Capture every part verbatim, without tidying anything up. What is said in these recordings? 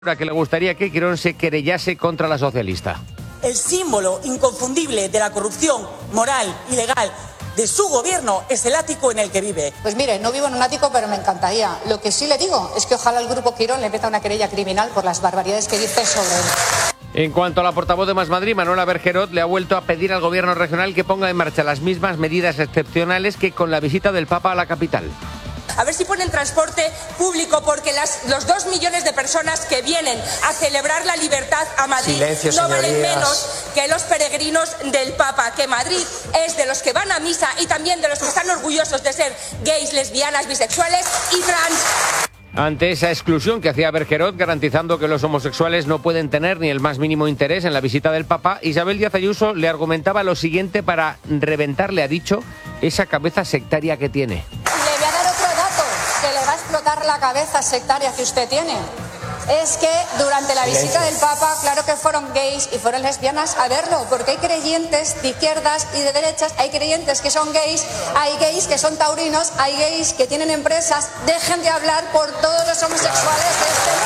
que le gustaría que Quirón se querellase contra la socialista. El símbolo inconfundible de la corrupción moral y legal de su gobierno es el ático en el que vive. Pues mire, no vivo en un ático, pero me encantaría. Lo que sí le digo es que ojalá el grupo Quirón le meta una querella criminal por las barbaridades que dice sobre él. En cuanto a la portavoz de Más Madrid, Manuela Bergerot, le ha vuelto a pedir al gobierno regional que ponga en marcha las mismas medidas excepcionales que con la visita del Papa a la capital. A ver si ponen transporte público, porque las, los dos millones de personas que vienen a celebrar la libertad a Madrid Silencio, no señorías. valen menos que los peregrinos del Papa, que Madrid es de los que van a misa y también de los que están orgullosos de ser gays, lesbianas, bisexuales y trans. Ante esa exclusión que hacía Bergerot, garantizando que los homosexuales no pueden tener ni el más mínimo interés en la visita del Papa, Isabel Díaz Ayuso le argumentaba lo siguiente para reventarle, ha dicho, esa cabeza sectaria que tiene. Le voy a dar otro dato que le va a explotar la cabeza sectaria que usted tiene. Es que durante la visita del Papa, claro que fueron gays y fueron lesbianas a verlo, porque hay creyentes de izquierdas y de derechas, hay creyentes que son gays, hay gays que son taurinos, hay gays que tienen empresas. Dejen de hablar por todos los homosexuales de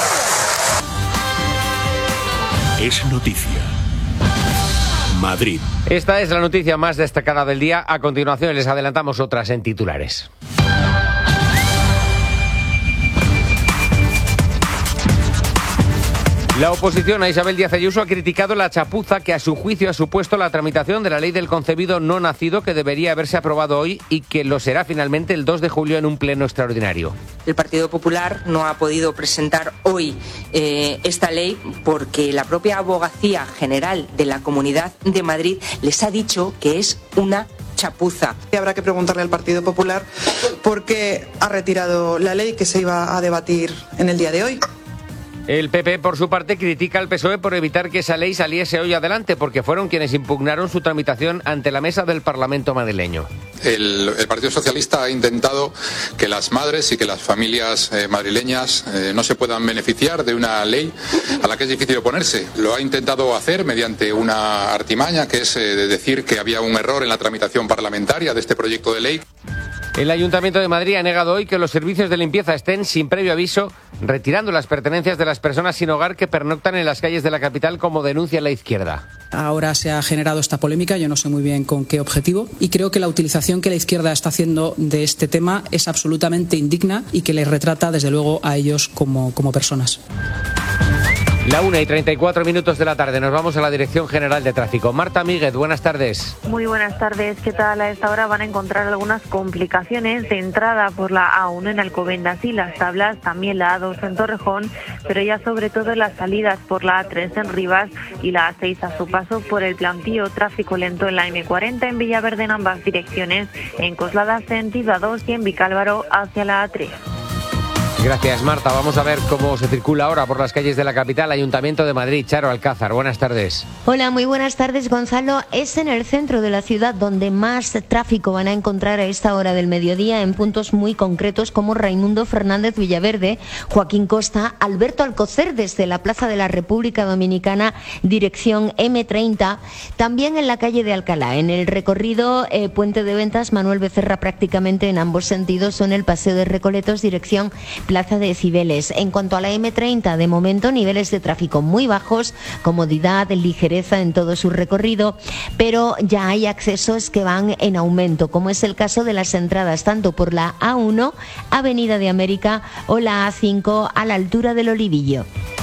este mundo. Es noticia. Madrid. Esta es la noticia más destacada del día. A continuación les adelantamos otras en titulares. La oposición a Isabel Díaz Ayuso ha criticado la chapuza que a su juicio ha supuesto la tramitación de la ley del concebido no nacido, que debería haberse aprobado hoy y que lo será finalmente el dos de julio en un pleno extraordinario. El Partido Popular no ha podido presentar hoy eh, esta ley porque la propia Abogacía General de la Comunidad de Madrid les ha dicho que es una chapuza. Habrá que preguntarle al Partido Popular por qué ha retirado la ley que se iba a debatir en el día de hoy. El P P, por su parte, critica al P S O E por evitar que esa ley saliese hoy adelante, porque fueron quienes impugnaron su tramitación ante la mesa del Parlamento madrileño. El, el Partido Socialista ha intentado que las madres y que las familias eh, madrileñas eh, no se puedan beneficiar de una ley a la que es difícil oponerse. Lo ha intentado hacer mediante una artimaña, que es eh, de decir que había un error en la tramitación parlamentaria de este proyecto de ley. El Ayuntamiento de Madrid ha negado hoy que los servicios de limpieza estén, sin previo aviso, retirando las pertenencias de las personas sin hogar que pernoctan en las calles de la capital, como denuncia la izquierda. Ahora se ha generado esta polémica, yo no sé muy bien con qué objetivo, y creo que la utilización que la izquierda está haciendo de este tema es absolutamente indigna y que les retrata, desde luego, a ellos como, como personas. La una y treinta y cuatro minutos de la tarde. Nos vamos a la Dirección General de Tráfico. Marta Míguez, buenas tardes. Muy buenas tardes. ¿Qué tal? A esta hora van a encontrar algunas complicaciones de entrada por la A uno en Alcobendas y Las Tablas, también la A dos en Torrejón, pero ya sobre todo las salidas por la A tres en Rivas y la A seis a su paso por el Plantío. Tráfico lento en la eme cuarenta en Villaverde en ambas direcciones, en Coslada sentido A dos y en Vicálvaro hacia la A tres. Gracias, Marta. Vamos a ver cómo se circula ahora por las calles de la capital. Ayuntamiento de Madrid. Charo Alcázar, buenas tardes. Hola, muy buenas tardes, Gonzalo. Es en el centro de la ciudad donde más tráfico van a encontrar a esta hora del mediodía, en puntos muy concretos como Raimundo Fernández Villaverde, Joaquín Costa, Alberto Alcocer desde la Plaza de la República Dominicana, dirección eme treinta, también en la calle de Alcalá. En el recorrido eh, Puente de Ventas, Manuel Becerra, prácticamente en ambos sentidos, son el Paseo de Recoletos, dirección Plaza de Cibeles. En cuanto a la eme treinta, de momento niveles de tráfico muy bajos, comodidad, ligereza en todo su recorrido, pero ya hay accesos que van en aumento, como es el caso de las entradas tanto por la A uno, Avenida de América, o la A cinco a la altura del Olivillo.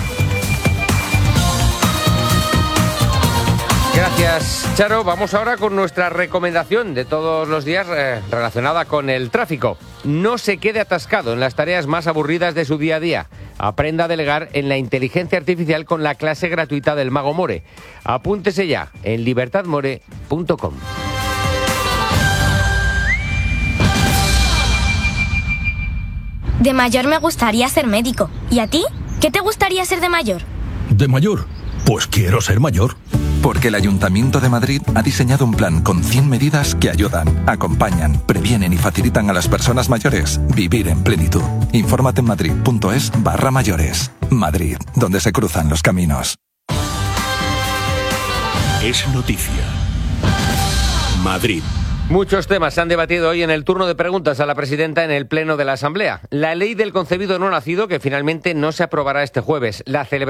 Gracias, Charo. Vamos ahora con nuestra recomendación de todos los días eh, relacionada con el tráfico. No se quede atascado en las tareas más aburridas de su día a día. Aprenda a delegar en la inteligencia artificial con la clase gratuita del Mago More. Apúntese ya en libertad more punto com. De mayor me gustaría ser médico. ¿Y a ti? ¿Qué te gustaría ser de mayor? ¿De mayor? Pues quiero ser mayor. Porque el Ayuntamiento de Madrid ha diseñado un plan con cien medidas que ayudan, acompañan, previenen y facilitan a las personas mayores vivir en plenitud. Infórmate en madrid.es barra mayores. Madrid, donde se cruzan los caminos. Es noticia. Madrid. Muchos temas se han debatido hoy en el turno de preguntas a la presidenta en el Pleno de la Asamblea. La ley del concebido no nacido, que finalmente no se aprobará este jueves. La celebración